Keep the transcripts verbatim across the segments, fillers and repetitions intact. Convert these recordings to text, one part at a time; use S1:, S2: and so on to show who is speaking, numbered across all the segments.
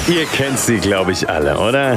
S1: Ihr kennt sie, glaube ich, alle, oder?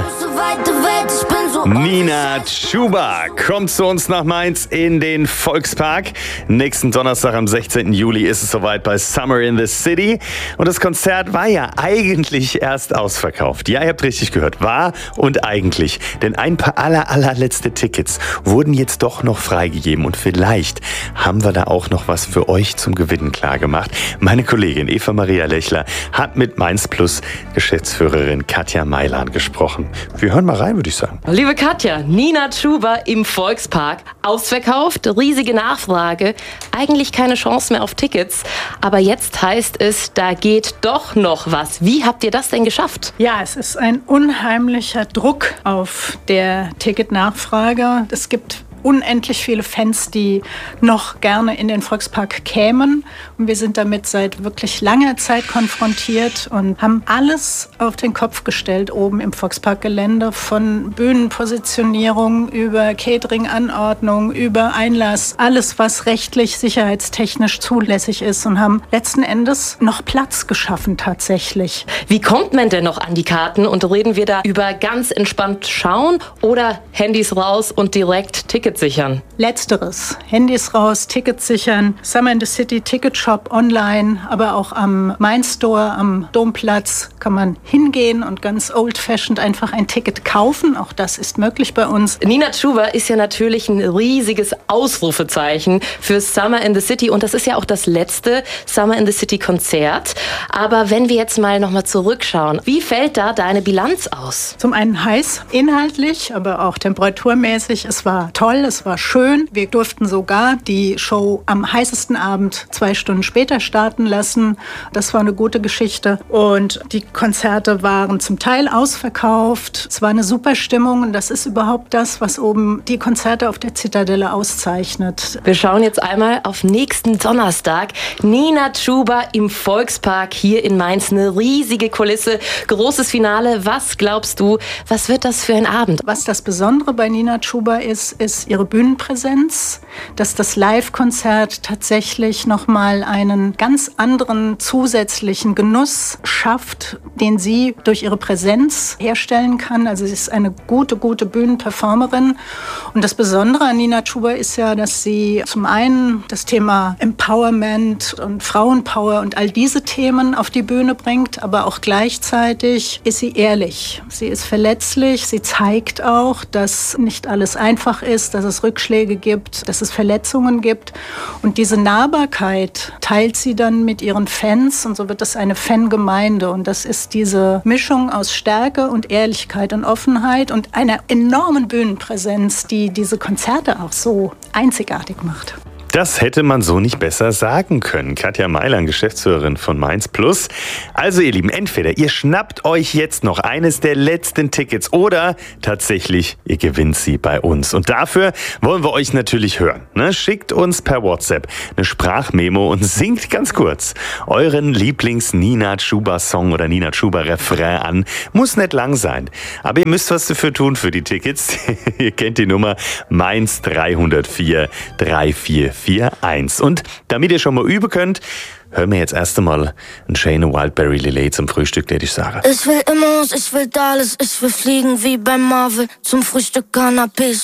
S1: Nina Chuba kommt zu uns nach Mainz in den Volkspark. Nächsten Donnerstag am sechzehnten Juli ist es soweit bei Summer in the City. Und das Konzert war ja eigentlich erst ausverkauft. Ja, ihr habt richtig gehört. War und eigentlich. Denn ein paar aller, allerletzte Tickets wurden jetzt doch noch freigegeben. Und vielleicht haben wir da auch noch was für euch zum Gewinnen klargemacht. Meine Kollegin Eva Maria Lechler hat mit Mainz Plus Geschäftsführerin Katja Mailan gesprochen. Wir hören mal rein, würde ich sagen.
S2: Liebe Katja, Nina Chuba im Volkspark. Ausverkauft, riesige Nachfrage, eigentlich keine Chance mehr auf Tickets. Aber jetzt heißt es, da geht doch noch was. Wie habt ihr das denn geschafft?
S3: Ja, es ist ein unheimlicher Druck auf der Ticketnachfrage. Es gibt unendlich viele Fans, die noch gerne in den Volkspark kämen. Und wir sind damit seit wirklich langer Zeit konfrontiert und haben alles auf den Kopf gestellt oben im Volksparkgelände, von Bühnenpositionierung über Catering-Anordnung, über Einlass, alles, was rechtlich, sicherheitstechnisch zulässig ist, und haben letzten Endes noch Platz geschaffen tatsächlich.
S2: Wie kommt man denn noch an die Karten? Und reden wir da über ganz entspannt schauen oder Handys raus und direkt Tickets sichern?
S3: Letzteres. Handys raus, Tickets sichern. Summer in the City Ticketshop online, aber auch am Mainz Store, am Domplatz kann man hingehen und ganz old-fashioned einfach ein Ticket kaufen. Auch das ist möglich bei uns.
S2: Nina Chuba ist ja natürlich ein riesiges Ausrufezeichen für Summer in the City. Und das ist ja auch das letzte Summer in the City Konzert. Aber wenn wir jetzt mal nochmal zurückschauen, wie fällt da deine Bilanz aus?
S3: Zum einen heiß, inhaltlich, aber auch temperaturmäßig. Es war toll. Es war schön. Wir durften sogar die Show am heißesten Abend zwei Stunden später starten lassen. Das war eine gute Geschichte. Und die Konzerte waren zum Teil ausverkauft. Es war eine super Stimmung. Und das ist überhaupt das, was oben die Konzerte auf der Zitadelle auszeichnet.
S2: Wir schauen jetzt einmal auf nächsten Donnerstag. Nina Chuba im Volkspark hier in Mainz. Eine riesige Kulisse, großes Finale. Was glaubst du, was wird das für ein Abend?
S3: Was das Besondere bei Nina Chuba ist, ist ihre Bühnenpräsenz, dass das Live-Konzert tatsächlich nochmal einen ganz anderen zusätzlichen Genuss schafft, den sie durch ihre Präsenz herstellen kann. Also sie ist eine gute, gute Bühnenperformerin. Und das Besondere an Nina Chuba ist ja, dass sie zum einen das Thema Empowerment und Frauenpower und all diese Themen auf die Bühne bringt, aber auch gleichzeitig ist sie ehrlich. Sie ist verletzlich, sie zeigt auch, dass nicht alles einfach ist, dass es Rückschläge gibt, dass es Verletzungen gibt. Und diese Nahbarkeit teilt sie dann mit ihren Fans, und so wird das eine Fangemeinde. Und das ist diese Mischung aus Stärke und Ehrlichkeit und Offenheit und einer enormen Bühnenpräsenz, die diese Konzerte auch so einzigartig macht.
S1: Das hätte man so nicht besser sagen können. Katja Mailan, Geschäftsführerin von Mainz Plus. Also ihr Lieben, entweder ihr schnappt euch jetzt noch eines der letzten Tickets oder tatsächlich ihr gewinnt sie bei uns. Und dafür wollen wir euch natürlich hören. Ne? Schickt uns per WhatsApp eine Sprachmemo und singt ganz kurz euren Lieblings-Nina Chuba-Song oder Nina Chuba-Refrain an. Muss nicht lang sein, aber ihr müsst was dafür tun für die Tickets. Ihr kennt die Nummer Mainz drei null vier drei vier vier eins. Und damit ihr schon mal üben könnt, hören wir jetzt erst einmal einen schönen Wildberry Lillet zum Frühstück, der ich sage.
S4: Ich will Immos, ich will alles, ich will fliegen wie bei Marvel, zum Frühstück Canapés.